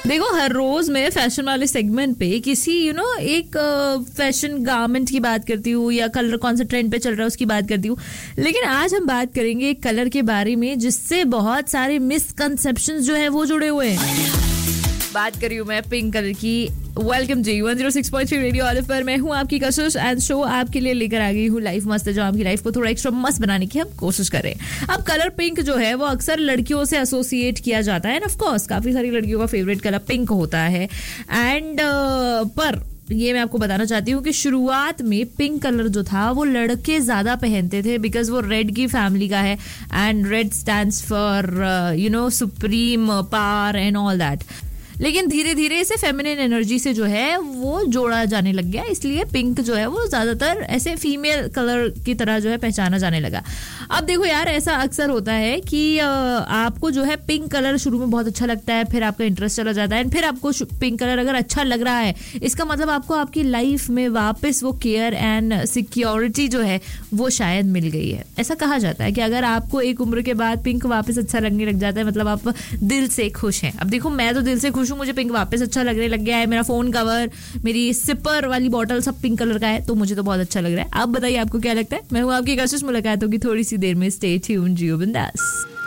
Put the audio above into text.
देखो, हर रोज मैं फैशन वाले सेगमेंट पे किसी एक फैशन गारमेंट की बात करती हूँ या कलर कौन सा ट्रेंड पे चल रहा है उसकी बात करती हूँ, लेकिन आज हम बात करेंगे एक कलर के बारे में जिससे बहुत सारे मिसकंसेप्शंस जो है वो जुड़े हुए हैं। बात कर रही हूँ मैं पिंक कलर की। वेलकम जी 106.3 रेडियो ऑलिव पर मैं हूँ आपकी कशिश एंड शो आपके लिए लेकर आ गई हूँ लाइफ मस्त है, जो आपकी लाइफ को थोड़ा एक्स्ट्रा मस्त बनाने की हम कोशिश कर रहे हैं। अब कलर पिंक जो है वो अक्सर लड़कियों से एसोसिएट किया जाता है एंड ऑफ कोर्स काफी सारी लड़कियों का फेवरेट कलर पिंक होता है एंड पर ये मैं आपको बताना चाहती हूँ कि शुरुआत में पिंक कलर जो था वो लड़के ज्यादा पहनते थे बिकॉज वो रेड की फैमिली का है and red stands for supreme power and all that. लेकिन धीरे धीरे इसे फेमिनिन एनर्जी से जो है वो जोड़ा जाने लग गया, इसलिए पिंक जो है वो ज्यादातर ऐसे फीमेल कलर की तरह जो है पहचाना जाने लगा। अब देखो यार, ऐसा अक्सर होता है कि आपको जो है पिंक कलर शुरू में बहुत अच्छा लगता है, फिर आपका इंटरेस्ट चला जाता है एंड फिर आपको पिंक कलर अगर अच्छा लग रहा है इसका मतलब आपको आपकी लाइफ में वापस वो केयर एंड सिक्योरिटी जो है वो शायद मिल गई है। ऐसा कहा जाता है कि अगर आपको एक उम्र के बाद पिंक वापस अच्छा लगने लग जाता है मतलब आप दिल से खुश हैं। अब देखो, मैं तो दिल से खुश हूँ, मुझे पिंक वापस अच्छा लगने लग गया है। मेरा फोन कवर, मेरी सिपर वाली बॉटल सब पिंक कलर का है, तो मुझे तो बहुत अच्छा लग रहा है। आप बताइए आपको क्या लगता है। मैं हूँ आपकी कशिश, मुलाकात होगी थोड़ी सी देर में। स्टे ट्यून्ड, जियो बिंदास।